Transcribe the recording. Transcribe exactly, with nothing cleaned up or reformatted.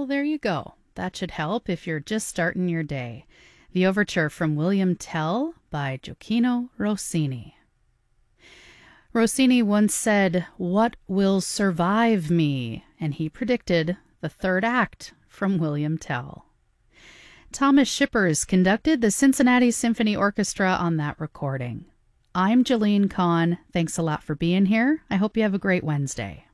Well, there you go. That should help if you're just starting your day. The Overture from William Tell by Gioachino Rossini. Rossini once said, "What will survive me?" And he predicted the third act from William Tell. Thomas Shippers conducted the Cincinnati Symphony Orchestra on that recording. I'm Jolene Kahn. Thanks a lot for being here. I hope you have a great Wednesday.